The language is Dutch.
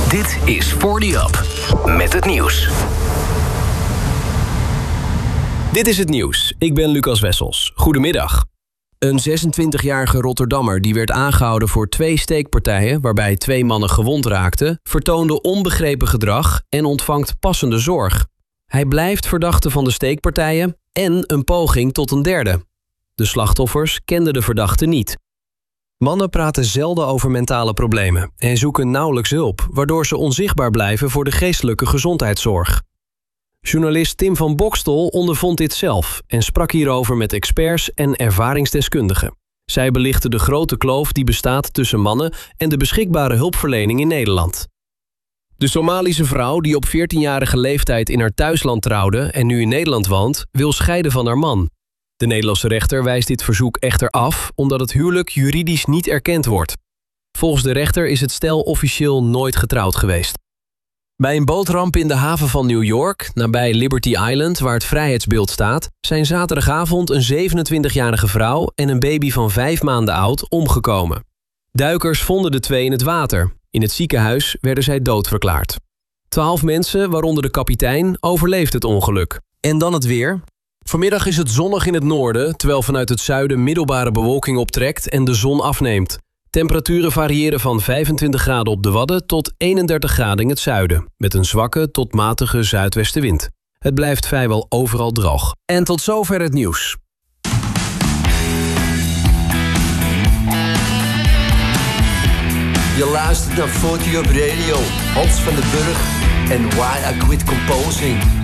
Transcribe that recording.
Dit is 40up met het nieuws. Dit is het nieuws. Ik ben Lucas Wessels. Goedemiddag. Een 26-jarige Rotterdammer die werd aangehouden voor 2 steekpartijen... waarbij 2 mannen gewond raakten... vertoonde onbegrepen gedrag en ontvangt passende zorg. Hij blijft verdachte van de steekpartijen en een poging tot een derde. De slachtoffers kenden de verdachte niet. Mannen praten zelden over mentale problemen en zoeken nauwelijks hulp... waardoor ze onzichtbaar blijven voor de geestelijke gezondheidszorg. Journalist Tim van Bokstel ondervond dit zelf en sprak hierover met experts en ervaringsdeskundigen. Zij belichten de grote kloof die bestaat tussen mannen en de beschikbare hulpverlening in Nederland. De Somalische vrouw die op 14-jarige leeftijd in haar thuisland trouwde en nu in Nederland woont, wil scheiden van haar man. De Nederlandse rechter wijst dit verzoek echter af omdat het huwelijk juridisch niet erkend wordt. Volgens de rechter is het stel officieel nooit getrouwd geweest. Bij een bootramp in de haven van New York, nabij Liberty Island, waar het vrijheidsbeeld staat, zijn zaterdagavond een 27-jarige vrouw en een baby van 5 maanden oud omgekomen. Duikers vonden de 2 in het water. In het ziekenhuis werden zij doodverklaard. 12 mensen, waaronder de kapitein, overleefden het ongeluk. En dan het weer. Vanmiddag is het zonnig in het noorden, terwijl vanuit het zuiden middelbare bewolking optrekt en de zon afneemt. Temperaturen variëren van 25 graden op de Wadden tot 31 graden in het zuiden, met een zwakke tot matige zuidwestenwind. Het blijft vrijwel overal droog. En tot zover het nieuws. Je luistert naar 40up Radio, Hans van den Burg en Why I Quit Composing.